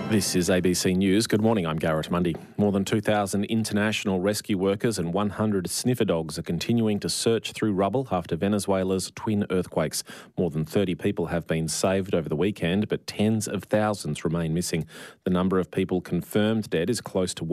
This is ABC News. Good morning, I'm Garrett Mundy. More than 2,000 international rescue workers and 100 sniffer dogs are continuing to search through rubble after Venezuela's twin earthquakes. More than 30 people have been saved over the weekend, but tens of thousands remain missing. The number of people confirmed dead is close to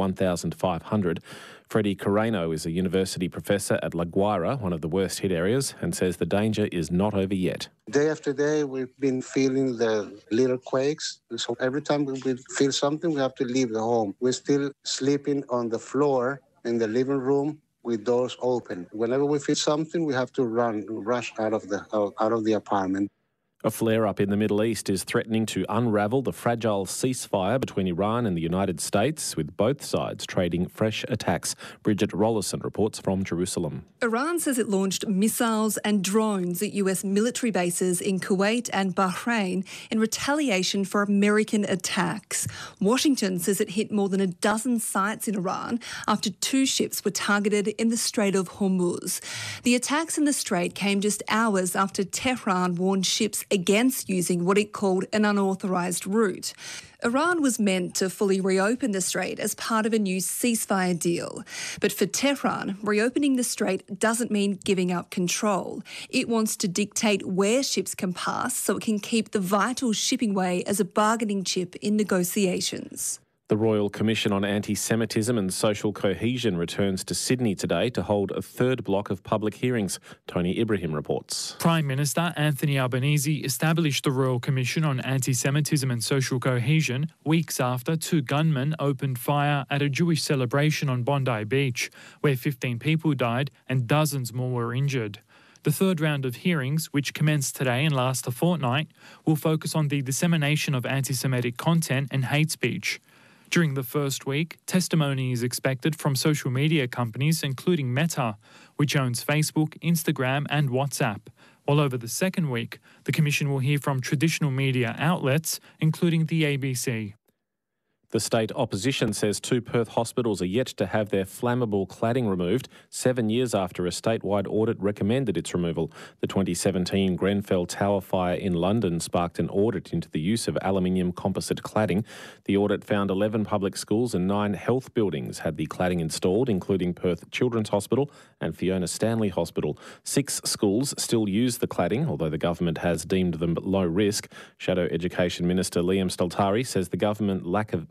1,500. Freddie Carreno is a university professor at La Guaira, one of the worst hit areas, and says the danger is not over yet. Day after day, we've been feeling the little quakes. So every time we feel something, we have to leave the home. We're still sleeping on the floor in the living room with doors open. Whenever we feel something, we have to rush out of the apartment. A flare-up in the Middle East is threatening to unravel the fragile ceasefire between Iran and the United States, with both sides trading fresh attacks. Bridget Rollerson reports from Jerusalem. Iran says it launched missiles and drones at US military bases in Kuwait and Bahrain in retaliation for American attacks. Washington says it hit more than a dozen sites in Iran after 2 ships were targeted in the Strait of Hormuz. The attacks in the Strait came just hours after Tehran warned ships against using what it called an unauthorised route. Iran was meant to fully reopen the Strait as part of a new ceasefire deal. But for Tehran, reopening the Strait doesn't mean giving up control. It wants to dictate where ships can pass so it can keep the vital shipping way as a bargaining chip in negotiations. The Royal Commission on Anti-Semitism and Social Cohesion returns to Sydney today to hold a third block of public hearings. Tony Ibrahim reports. Prime Minister Anthony Albanese established the Royal Commission on Anti-Semitism and Social Cohesion weeks after 2 gunmen opened fire at a Jewish celebration on Bondi Beach, where 15 people died and dozens more were injured. The third round of hearings, which commenced today and last a fortnight, will focus on the dissemination of anti-Semitic content and hate speech. During the first week, testimony is expected from social media companies including Meta, which owns Facebook, Instagram and WhatsApp. While over the second week, the Commission will hear from traditional media outlets, including the ABC. The state opposition says 2 Perth hospitals are yet to have their flammable cladding removed 7 years after a statewide audit recommended its removal. The 2017 Grenfell Tower fire in London sparked an audit into the use of aluminium composite cladding. The audit found 11 public schools and 9 health buildings had the cladding installed, including Perth Children's Hospital and Fiona Stanley Hospital. 6 schools still use the cladding, although the government has deemed them low risk. Shadow Education Minister Liam Staltari says the government's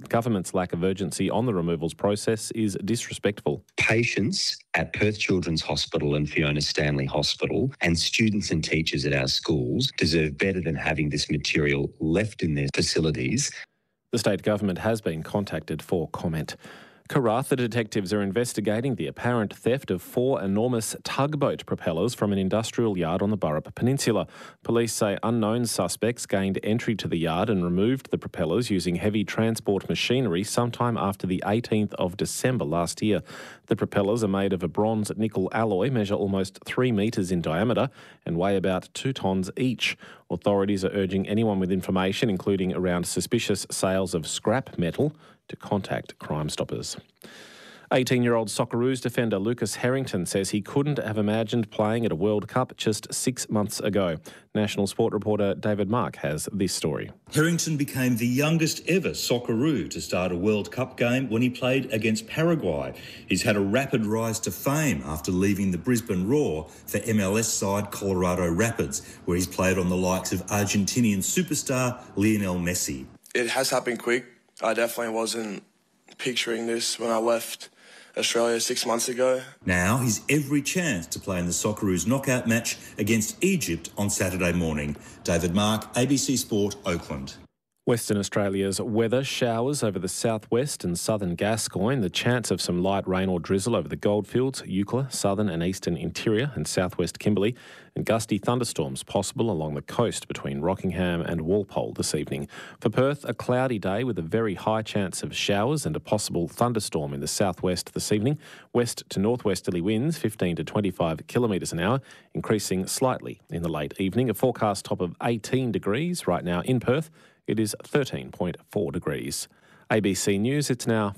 lack of urgency on the removals process is disrespectful. Patients at Perth Children's Hospital and Fiona Stanley Hospital and students and teachers at our schools deserve better than having this material left in their facilities. The state government has been contacted for comment. Karratha detectives are investigating the apparent theft of 4 enormous tugboat propellers from an industrial yard on the Burrup Peninsula. Police say unknown suspects gained entry to the yard and removed the propellers using heavy transport machinery sometime after the 18th of December last year. The propellers are made of a bronze-nickel alloy, measure almost 3 metres in diameter and weigh about 2 tonnes each. Authorities are urging anyone with information, including around suspicious sales of scrap metal, to contact Crime Stoppers. 18-year-old Socceroos defender Lucas Harrington says he couldn't have imagined playing at a World Cup just 6 months ago. National Sport reporter David Mark has this story. Harrington became the youngest ever Socceroo to start a World Cup game when he played against Paraguay. He's had a rapid rise to fame after leaving the Brisbane Roar for MLS side Colorado Rapids, where he's played on the likes of Argentinian superstar Lionel Messi. It has happened quick. I definitely wasn't picturing this when I left Australia 6 months ago. Now he's every chance to play in the Socceroos knockout match against Egypt on Saturday morning. David Mark, ABC Sport, Oakland. Western Australia's weather: showers over the southwest and southern Gascoyne, the chance of some light rain or drizzle over the Goldfields, Eucla, southern and eastern interior and southwest Kimberley, and gusty thunderstorms possible along the coast between Rockingham and Walpole this evening. For Perth, a cloudy day with a very high chance of showers and a possible thunderstorm in the southwest this evening. West to northwesterly winds 15 to 25 kilometres an hour, increasing slightly in the late evening. A forecast top of 18 degrees right now in Perth. It is 13.4 degrees. ABC News, it's now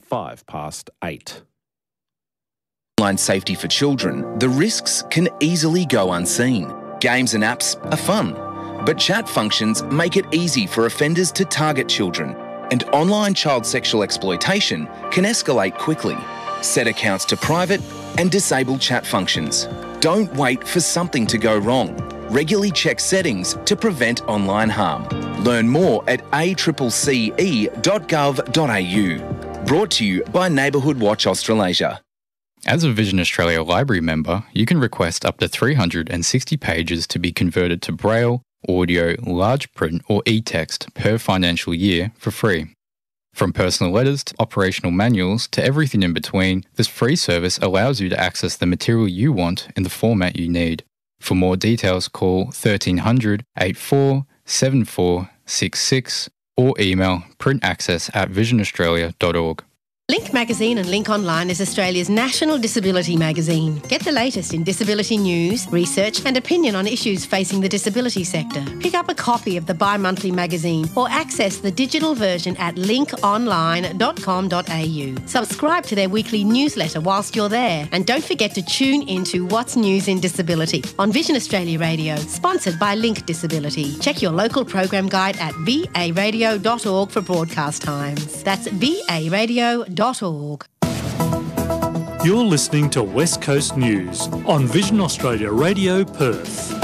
8:05. Online safety for children, the risks can easily go unseen. Games and apps are fun, but chat functions make it easy for offenders to target children. and online child sexual exploitation can escalate quickly. Set accounts to private and disable chat functions. Don't wait for something to go wrong. Regularly check settings to prevent online harm. Learn more at accce.gov.au. Brought to you by Neighbourhood Watch Australasia. As a Vision Australia Library member, you can request up to 360 pages to be converted to Braille, audio, large print or e-text per financial year for free. From personal letters to operational manuals to everything in between, this free service allows you to access the material you want in the format you need. For more details, call 1300 84 7466 or email printaccess@visionaustralia.org. Link Magazine and Link Online is Australia's national disability magazine. Get the latest in disability news, research and opinion on issues facing the disability sector. Pick up a copy of the bi-monthly magazine or access the digital version at linkonline.com.au. Subscribe to their weekly newsletter whilst you're there, and don't forget to tune into What's News in Disability on Vision Australia Radio, sponsored by Link Disability. Check your local program guide at varadio.org for broadcast times. That's varadio.org. You're listening to West Coast News on Vision Australia Radio, Perth.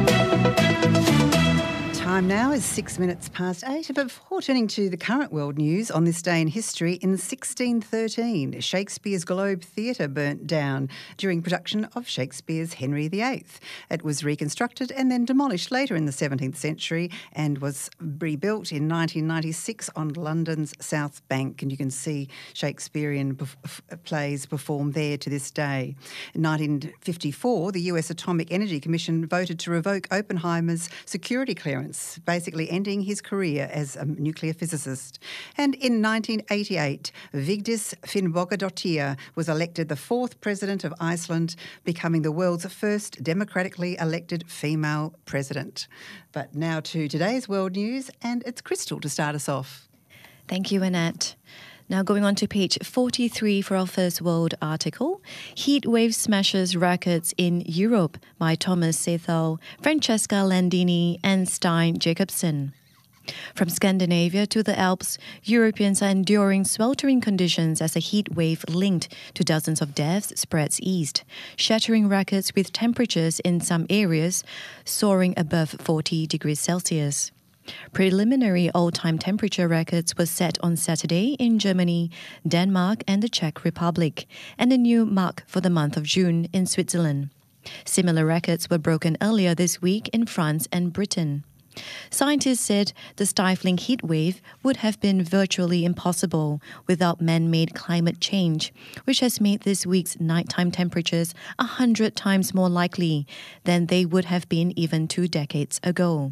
Time now is 6 minutes past 8. But before turning to the current world news, on this day in history, in 1613, Shakespeare's Globe Theatre burnt down during production of Shakespeare's Henry VIII. It was reconstructed and then demolished later in the 17th century and was rebuilt in 1996 on London's South Bank. And you can see Shakespearean plays performed there to this day. In 1954, the US Atomic Energy Commission voted to revoke Oppenheimer's security clearance, basically ending his career as a nuclear physicist. And in 1988, Vigdis Finnbogadottir was elected the fourth president of Iceland, becoming the world's first democratically elected female president. But now to today's world news, and it's Crystal to start us off. Thank you, Annette. Now going on to page 43 for our first world article. Heatwave smashes records in Europe by Thomas Sethel, Francesca Landini and Stein Jacobsen. From Scandinavia to the Alps, Europeans are enduring sweltering conditions as a heat wave linked to dozens of deaths spreads east, shattering records with temperatures in some areas soaring above 40 degrees Celsius. Preliminary all-time temperature records were set on Saturday in Germany, Denmark and the Czech Republic, and a new mark for the month of June in Switzerland. Similar records were broken earlier this week in France and Britain. Scientists said the stifling heat wave would have been virtually impossible without man-made climate change, which has made this week's nighttime temperatures 100 times more likely than they would have been even 2 decades ago.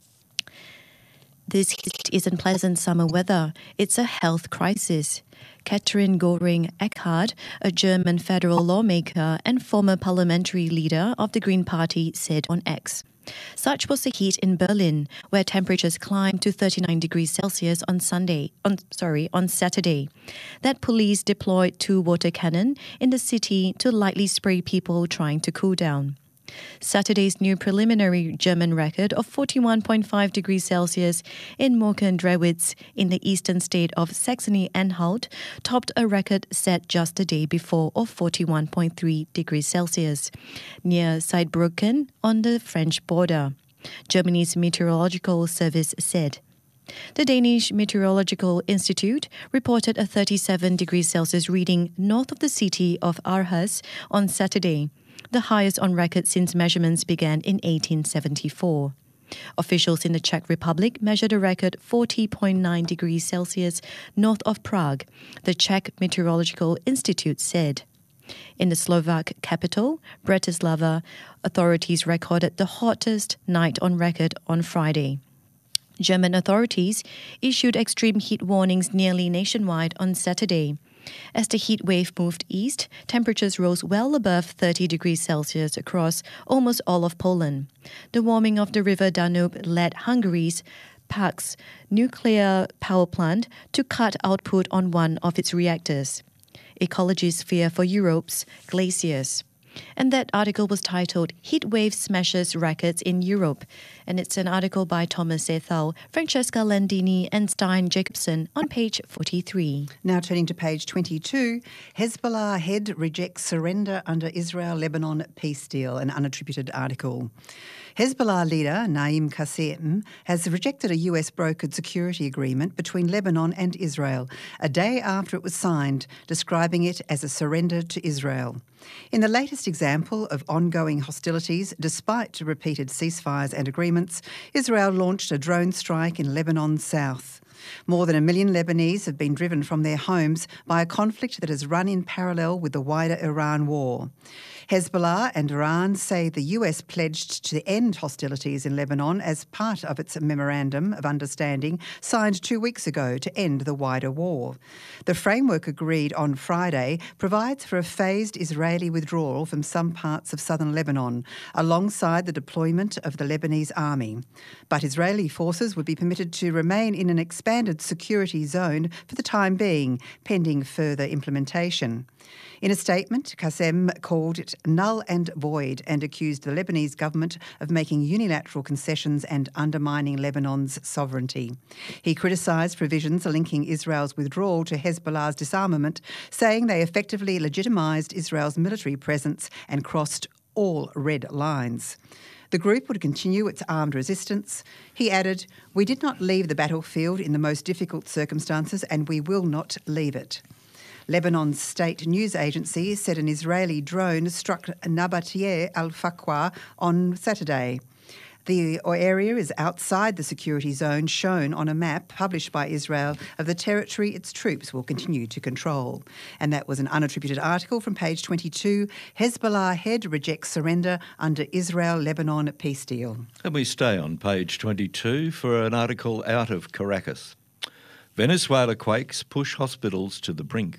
This heat isn't pleasant summer weather, it's a health crisis. Katrin Göring-Eckardt, a German federal lawmaker and former parliamentary leader of the Green Party, said on X. Such was the heat in Berlin, where temperatures climbed to 39 degrees Celsius on Saturday, that police deployed 2 water cannon in the city to lightly spray people trying to cool down. Saturday's new preliminary German record of 41.5 degrees Celsius in Mockern-Drewitz in the eastern state of Saxony-Anhalt topped a record set just the day before of 41.3 degrees Celsius near Saarbrücken on the French border, Germany's meteorological service said. The Danish Meteorological Institute reported a 37 degrees Celsius reading north of the city of Aarhus on Saturday, the highest on record since measurements began in 1874. Officials in the Czech Republic measured a record 40.9 degrees Celsius north of Prague, the Czech Meteorological Institute said. In the Slovak capital, Bratislava, authorities recorded the hottest night on record on Friday. German authorities issued extreme heat warnings nearly nationwide on Saturday. As the heat wave moved east, temperatures rose well above 30 degrees Celsius across almost all of Poland. The warming of the river Danube led Hungary's Paks nuclear power plant to cut output on one of its reactors. Ecologists fear for Europe's glaciers. And that article was titled Heatwave Smashes Records in Europe. And it's an article by Thomas Ethel, Francesca Landini and Stein Jacobson on page 43. Now turning to page 22, Hezbollah head rejects surrender under Israel-Lebanon peace deal, an unattributed article. Hezbollah leader Naim Qassem has rejected a US-brokered security agreement between Lebanon and Israel a day after it was signed, describing it as a surrender to Israel. In the latest example of ongoing hostilities, despite repeated ceasefires and agreements, Israel launched a drone strike in Lebanon's south. More than 1 million Lebanese have been driven from their homes by a conflict that has run in parallel with the wider Iran war. Hezbollah and Iran say the US pledged to end hostilities in Lebanon as part of its Memorandum of Understanding signed 2 weeks ago to end the wider war. The framework agreed on Friday provides for a phased Israeli withdrawal from some parts of southern Lebanon, alongside the deployment of the Lebanese army. But Israeli forces would be permitted to remain in an expanded security zone for the time being, pending further implementation. In a statement, Qassem called it null and void and accused the Lebanese government of making unilateral concessions and undermining Lebanon's sovereignty. He criticised provisions linking Israel's withdrawal to Hezbollah's disarmament, saying they effectively legitimised Israel's military presence and crossed all red lines. The group would continue its armed resistance. He added, "We did not leave the battlefield in the most difficult circumstances and we will not leave it." Lebanon's state news agency said an Israeli drone struck Nabatieh al-Faqwa on Saturday. The area is outside the security zone shown on a map published by Israel of the territory its troops will continue to control. And that was an unattributed article from page 22. Hezbollah head rejects surrender under Israel-Lebanon peace deal. And we stay on page 22 for an article out of Caracas. Venezuela quakes push hospitals to the brink.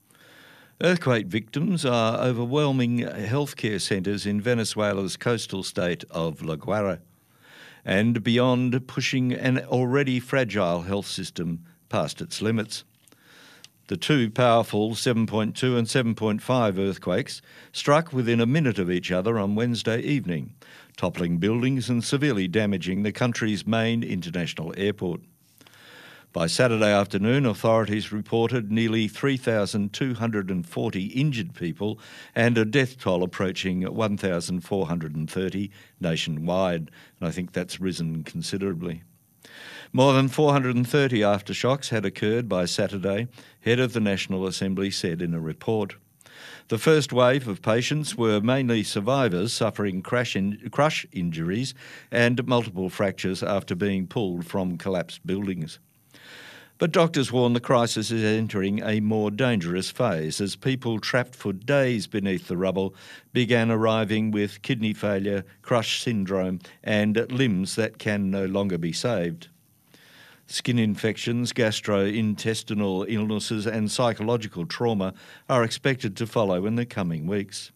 Earthquake victims are overwhelming healthcare centres in Venezuela's coastal state of La Guaira, and beyond, pushing an already fragile health system past its limits. The two powerful 7.2 and 7.5 earthquakes struck within a minute of each other on Wednesday evening, toppling buildings and severely damaging the country's main international airport. By Saturday afternoon, authorities reported nearly 3,240 injured people and a death toll approaching 1,430 nationwide. And I think that's risen considerably. More than 430 aftershocks had occurred by Saturday, head of the National Assembly said in a report. The first wave of patients were mainly survivors suffering crush injuries and multiple fractures after being pulled from collapsed buildings. But doctors warn the crisis is entering a more dangerous phase as people trapped for days beneath the rubble began arriving with kidney failure, crush syndrome and limbs that can no longer be saved. Skin infections, gastrointestinal illnesses and psychological trauma are expected to follow in the coming weeks.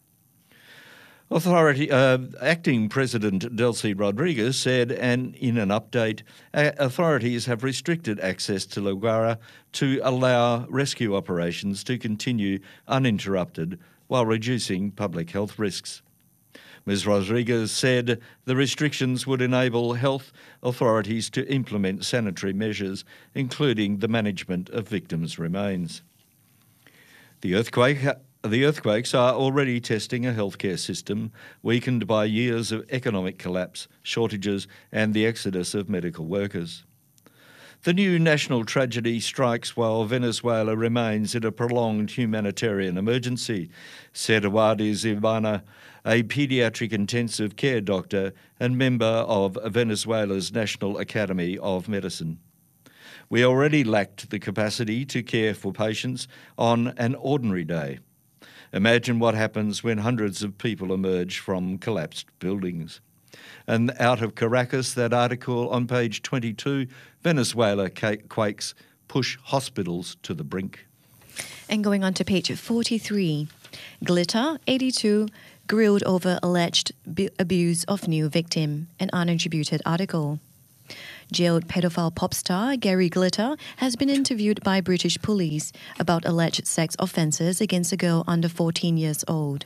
Acting President Delcy Rodriguez said, and in an update, authorities have restricted access to La Guaira to allow rescue operations to continue uninterrupted while reducing public health risks. Ms Rodriguez said the restrictions would enable health authorities to implement sanitary measures, including the management of victims' remains. The earthquakes are already testing a healthcare system weakened by years of economic collapse, shortages and the exodus of medical workers. The new national tragedy strikes while Venezuela remains in a prolonged humanitarian emergency, said Wadi Zibana, a paediatric intensive care doctor and member of Venezuela's National Academy of Medicine. We already lacked the capacity to care for patients on an ordinary day. Imagine what happens when hundreds of people emerge from collapsed buildings. And out of Caracas, that article on page 22, Venezuela quakes push hospitals to the brink. And going on to page 43, Glitter, 82, grilled over alleged abuse of new victim, an unattributed article. Jailed pedophile pop star Gary Glitter has been interviewed by British police about alleged sex offences against a girl under 14 years old.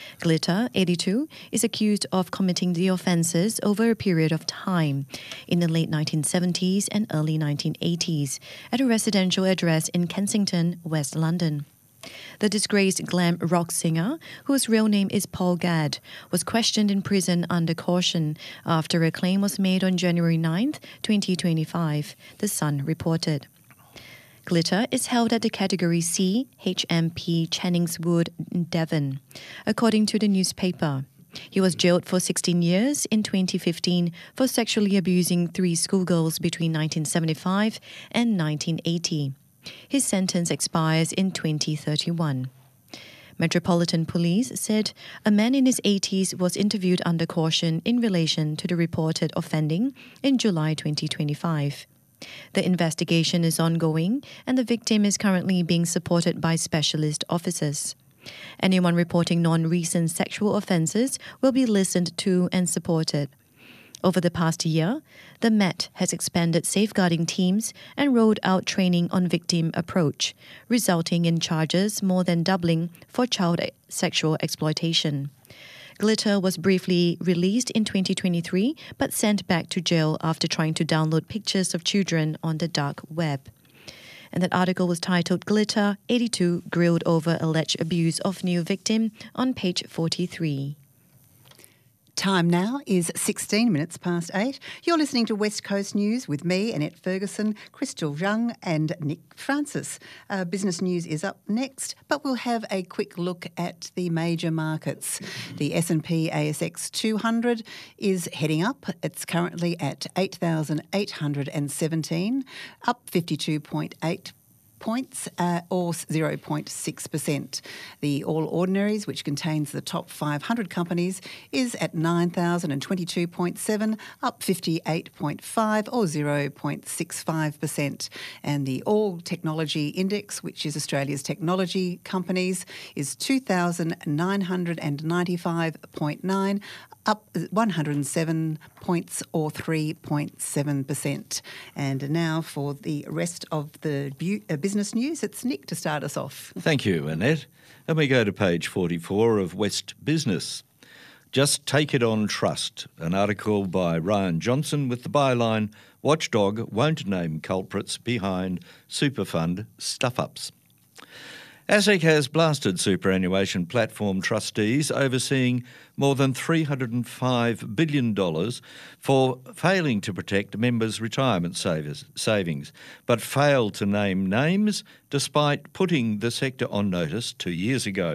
Glitter, 82, is accused of committing the offences over a period of time in the late 1970s and early 1980s at a residential address in Kensington, West London. The disgraced glam rock singer, whose real name is Paul Gadd, was questioned in prison under caution after a claim was made on January 9, 2025, The Sun reported. Glitter is held at the Category C HMP Channingswood, Devon, according to the newspaper. He was jailed for 16 years in 2015 for sexually abusing 3 schoolgirls between 1975 and 1980. His sentence expires in 2031. Metropolitan Police said a man in his 80s was interviewed under caution in relation to the reported offending in July 2025. The investigation is ongoing and the victim is currently being supported by specialist officers. Anyone reporting non-recent sexual offences will be listened to and supported. Over the past year, the Met has expanded safeguarding teams and rolled out training on victim approach, resulting in charges more than doubling for child sexual exploitation. Glitter was briefly released in 2023 but sent back to jail after trying to download pictures of children on the dark web. And that article was titled Glitter, 82, grilled over alleged abuse of new victim on page 43. Time now is 16 minutes past 8. You're listening to West Coast News with me, Annette Ferguson, Crystal Young and Nick Francis. Business news is up next, but we'll have a quick look at the major markets. The S&P ASX 200 is heading up. It's currently at 8,817, up 52.8 points or 0.6%. The All Ordinaries, which contains the top 500 companies, is at 9,022.7, up 58.5 or 0.65%. And the All Technology Index, which is Australia's technology companies, is 2,995.9, up 107 points or 3.7%. And now for the rest of the business news, it's Nick to start us off. Thank you, Annette. And we go to page 44 of West Business. Just Take It on Trust, an article by Ryan Johnson with the byline, Watchdog won't name culprits behind super fund stuff-ups. ASIC has blasted superannuation platform trustees overseeing more than $305 billion for failing to protect members' retirement savings, but failed to name names despite putting the sector on notice 2 years ago.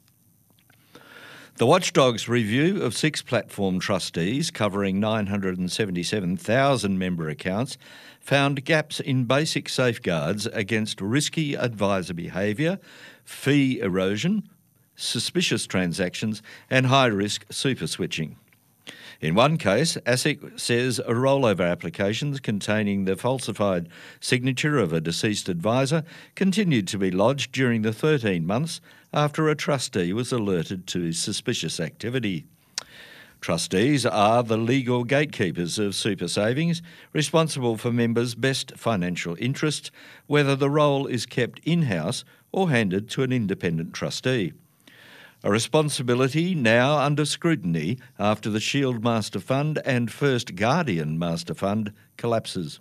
The Watchdog's review of 6 platform trustees covering 977,000 member accounts found gaps in basic safeguards against risky advisor behaviour, fee erosion, suspicious transactions and high-risk super switching. In one case, ASIC says rollover applications containing the falsified signature of a deceased advisor continued to be lodged during the 13 months after a trustee was alerted to suspicious activity. Trustees are the legal gatekeepers of super savings, responsible for members' best financial interest, whether the role is kept in-house or handed to an independent trustee. A responsibility now under scrutiny after the Shield Master Fund and First Guardian Master Fund collapses.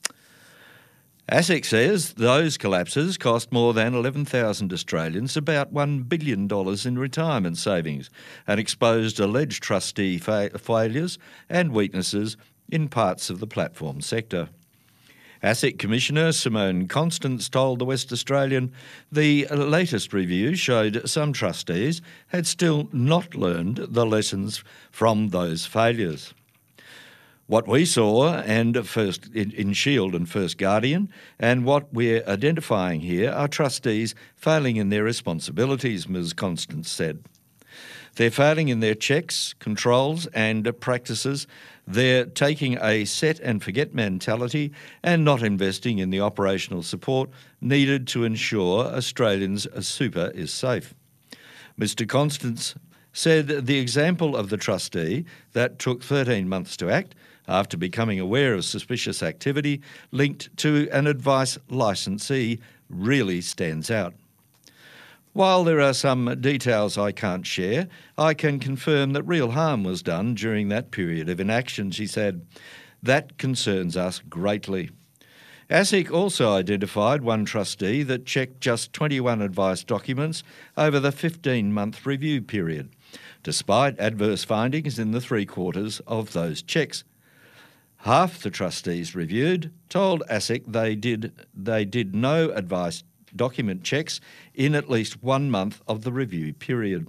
ASIC says those collapses cost more than 11,000 Australians about $1 billion in retirement savings and exposed alleged trustee failures and weaknesses in parts of the platform sector. ASIC Commissioner Simone Constance told the West Australian the latest review showed some trustees had still not learned the lessons from those failures. What we saw in Shield and First Guardian and what we're identifying here are trustees failing in their responsibilities, Ms Constance said. They're failing in their checks, controls and practices. They're taking a set and forget mentality and not investing in the operational support needed to ensure Australians' super is safe. Mr Constance said the example of the trustee that took 13 months to act after becoming aware of suspicious activity linked to an advice licensee really stands out. While there are some details I can't share, I can confirm that real harm was done during that period of inaction, she said. That concerns us greatly. ASIC also identified one trustee that checked just 21 advice documents over the 15-month review period, despite adverse findings in the 3/4 of those checks. Half the trustees reviewed told ASIC they did no advice document checks in at least 1 month of the review period.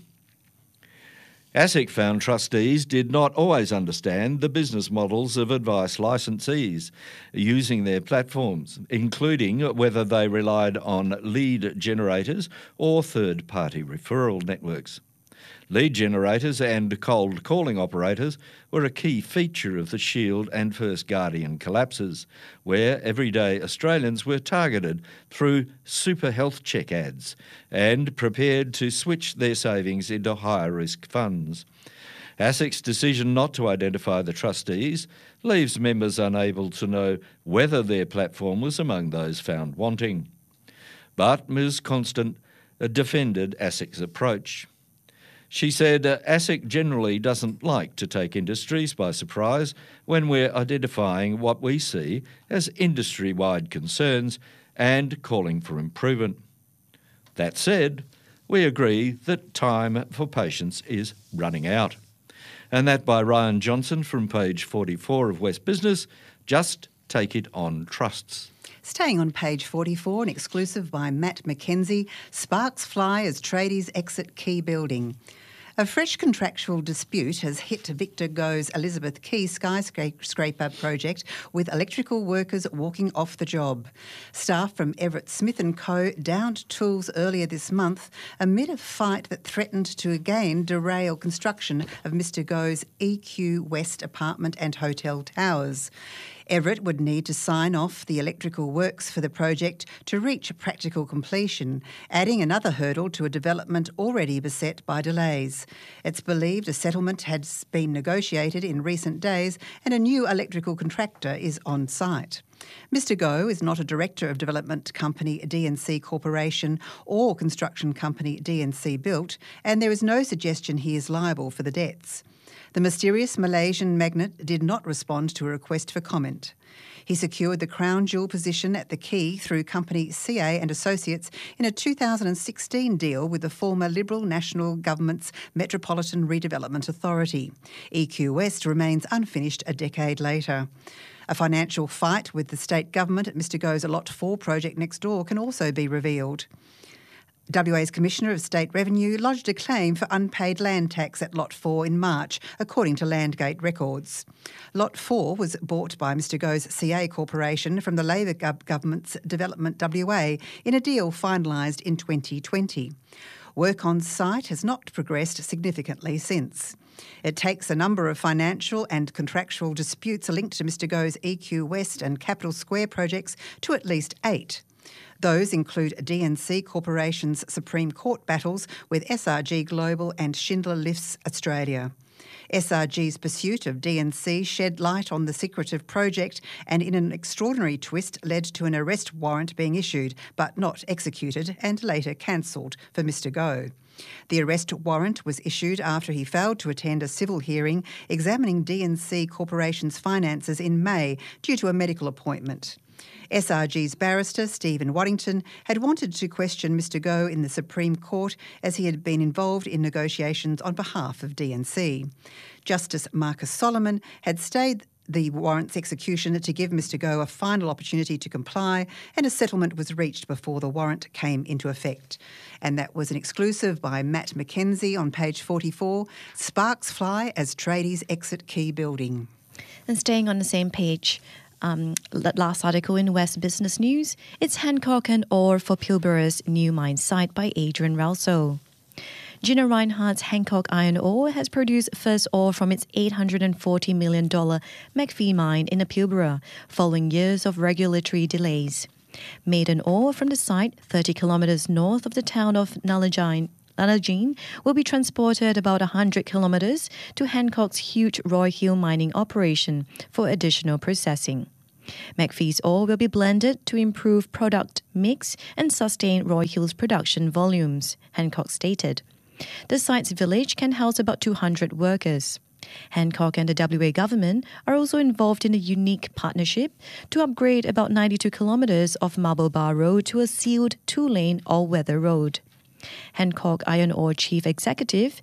ASIC found trustees did not always understand the business models of advice licensees using their platforms, including whether they relied on lead generators or third-party referral networks. Lead generators and cold calling operators were a key feature of the Shield and First Guardian collapses, where everyday Australians were targeted through super health check ads and prepared to switch their savings into higher risk funds. ASIC's decision not to identify the trustees leaves members unable to know whether their platform was among those found wanting. But Ms Constant defended ASIC's approach. She said ASIC generally doesn't like to take industries by surprise when we're identifying what we see as industry-wide concerns and calling for improvement. That said, we agree that time for patience is running out. And that by Ryan Johnson from page 44 of West Business. Just take it on trusts. Staying on page 44, an exclusive by Matt McKenzie, sparks fly as tradies exit Key building. A fresh contractual dispute has hit Victor Go's Elizabeth Quay skyscraper project, with electrical workers walking off the job. Staff from Everett Smith & Co downed tools earlier this month amid a fight that threatened to again derail construction of Mr Go's EQ West apartment and hotel towers. Everett would need to sign off the electrical works for the project to reach practical completion, adding another hurdle to a development already beset by delays. It's believed a settlement has been negotiated in recent days and a new electrical contractor is on site. Mr Go is not a director of development company DNC Corporation or construction company DNC Built, and there is no suggestion he is liable for the debts. The mysterious Malaysian magnate did not respond to a request for comment. He secured the crown jewel position at the Quay through company CA and Associates in a 2016 deal with the former Liberal National Government's Metropolitan Redevelopment Authority. EQ West remains unfinished a decade later. A financial fight with the state government at Mr Go's Lot 4 project next door can also be revealed. WA's Commissioner of State Revenue lodged a claim for unpaid land tax at Lot 4 in March, according to Landgate records. Lot 4 was bought by Mr Go's CA Corporation from the Labor government's Development WA in a deal finalised in 2020. Work on site has not progressed significantly since. It takes a number of financial and contractual disputes linked to Mr Go's EQ West and Capital Square projects to at least 8. Those include DNC Corporation's Supreme Court battles with SRG Global and Schindler Lifts Australia. SRG's pursuit of DNC shed light on the secretive project and in an extraordinary twist led to an arrest warrant being issued but not executed and later cancelled for Mr Go. The arrest warrant was issued after he failed to attend a civil hearing examining DNC Corporation's finances in May due to a medical appointment. SRG's barrister, Stephen Waddington, had wanted to question Mr Go in the Supreme Court as he had been involved in negotiations on behalf of DNC. Justice Marcus Solomon had stayed the warrant's execution to give Mr Go a final opportunity to comply, and a settlement was reached before the warrant came into effect. And that was an exclusive by Matt McKenzie on page 44. Sparks fly as tradies exit Quay building. And staying on the same page, last article in West Business News, it's Hancock and Orr for Pilbara's new mine site by Adrian Ralso. Gina Rinehart's Hancock Iron Ore has produced first ore from its $840 million McPhee mine in the Pilbara, following years of regulatory delays. Maiden ore from the site, 30 kilometres north of the town of Nalagine, will be transported about 100 kilometres to Hancock's huge Roy Hill mining operation for additional processing. McPhee's ore will be blended to improve product mix and sustain Roy Hill's production volumes, Hancock stated. The site's village can house about 200 workers. Hancock and the WA government are also involved in a unique partnership to upgrade about 92 kilometres of Marble Bar Road to a sealed 2-lane all-weather road. Hancock Iron Ore Chief Executive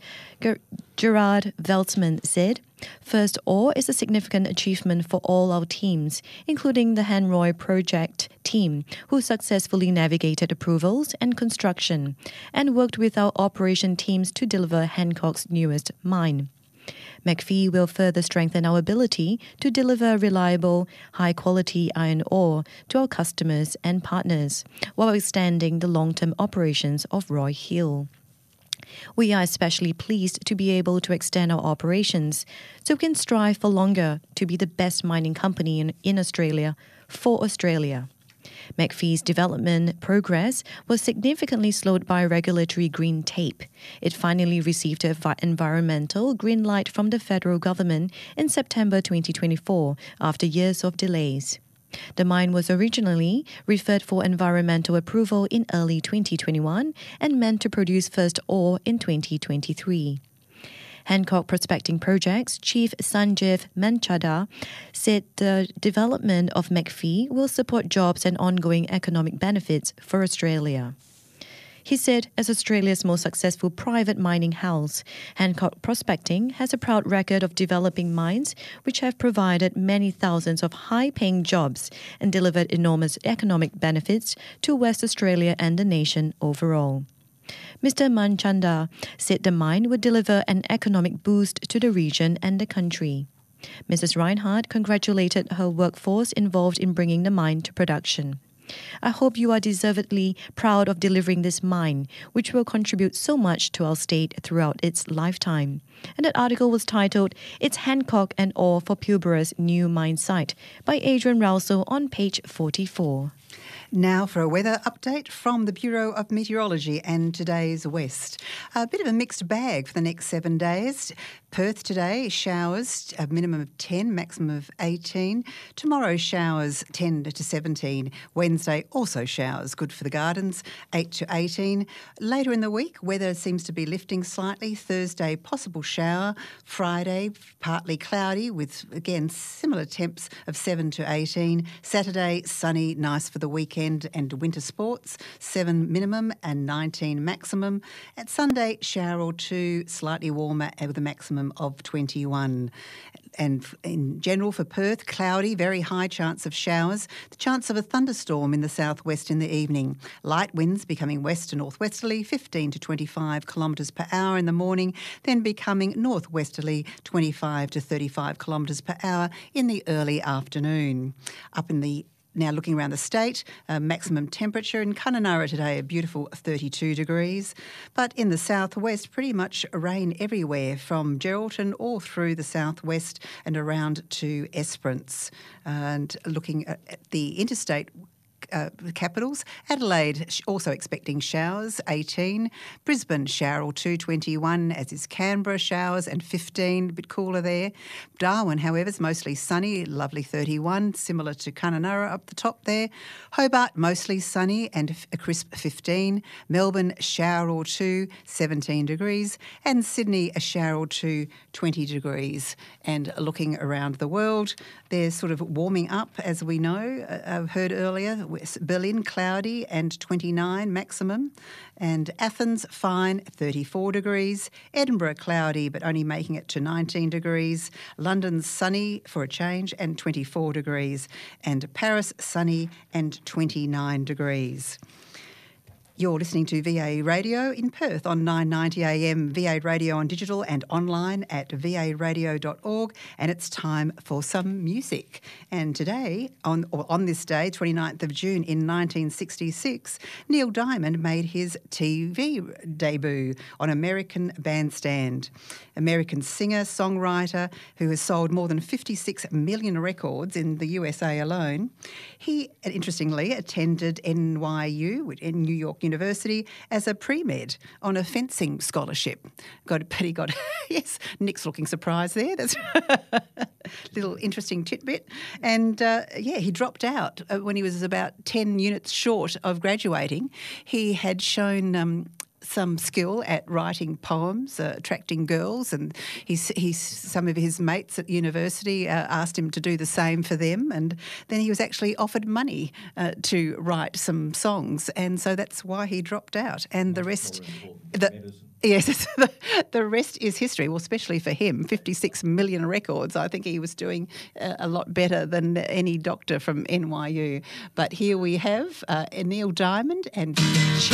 Gerard Veltman said, "First ore is a significant achievement for all our teams, including the Hanroy project team, who successfully navigated approvals and construction and worked with our operation teams to deliver Hancock's newest mine. McPhee will further strengthen our ability to deliver reliable, high-quality iron ore to our customers and partners, while extending the long-term operations of Roy Hill. We are especially pleased to be able to extend our operations so we can strive for longer to be the best mining company in Australia for Australia." McPhee's development progress was significantly slowed by regulatory green tape. It finally received an environmental green light from the federal government in September 2024 after years of delays. The mine was originally referred for environmental approval in early 2021 and meant to produce first ore in 2023. Hancock Prospecting Projects Chief Sanjeev Manchada said the development of McPhee will support jobs and ongoing economic benefits for Australia. He said, as Australia's most successful private mining house, Hancock Prospecting has a proud record of developing mines which have provided many thousands of high-paying jobs and delivered enormous economic benefits to West Australia and the nation overall. Mr. Manchanda said the mine would deliver an economic boost to the region and the country. Mrs. Reinhardt congratulated her workforce involved in bringing the mine to production. "I hope you are deservedly proud of delivering this mine, which will contribute so much to our state throughout its lifetime." And that article was titled, "It's Hancock and Ore for Pilbara's New Mine Site" by Adrian Rousseau on page 44. Now for a weather update from the Bureau of Meteorology and today's West. A bit of a mixed bag for the next 7 days. Perth today, showers, a minimum of 10, maximum of 18. Tomorrow, showers 10 to 17. Wednesday, also showers, good for the gardens, 8 to 18. Later in the week, weather seems to be lifting slightly. Thursday, possible shower. Friday, partly cloudy with, again, similar temps of 7 to 18. Saturday, sunny, nice for the weekend and winter sports, 7 minimum and 19 maximum. At Sunday, shower or 2, slightly warmer with a maximum of 21. And in general for Perth, cloudy, very high chance of showers. The chance of a thunderstorm in the southwest in the evening. Light winds becoming west to northwesterly, 15 to 25 kilometres per hour in the morning, then becoming northwesterly, 25 to 35 kilometres per hour in the early afternoon. Now looking around the state, maximum temperature in Kununurra today, a beautiful 32 degrees. But in the southwest, pretty much rain everywhere from Geraldton all through the southwest and around to Esperance. And looking at the interstate capitals, Adelaide also expecting showers, 18. Brisbane, shower or 2, 21, as is Canberra, showers and 15, a bit cooler there. Darwin, however, is mostly sunny, lovely 31, similar to Kununurra up the top there. Hobart, mostly sunny and a crisp 15. Melbourne, shower or 2, 17 degrees. And Sydney, a shower or 2, 20 degrees. And looking around the world, they're sort of warming up, as we know. I've heard earlier, Berlin, cloudy and 29 maximum. And Athens, fine, 34 degrees. Edinburgh, cloudy, but only making it to 19 degrees. London, sunny for a change and 24 degrees. And Paris, sunny and 29 degrees. You're listening to VA Radio in Perth on 990 AM, VA Radio on digital and online at varadio.org, and it's time for some music. And today, on this day, 29th of June in 1966, Neil Diamond made his TV debut on American Bandstand. American singer, songwriter who has sold more than 56 million records in the USA alone. He, interestingly, attended NYU, in New York University, as a pre-med on a fencing scholarship. Yes, Nick's looking surprised there. little interesting tidbit. And he dropped out when he was about 10 units short of graduating. He had shown some skill at writing poems, attracting girls, and some of his mates at university asked him to do the same for them, and then he was actually offered money to write some songs, and so that's why he dropped out. And the rest... Yes, the rest is history. Well, especially for him, 56 million records. I think he was doing a lot better than any doctor from NYU. But here we have Neil Diamond and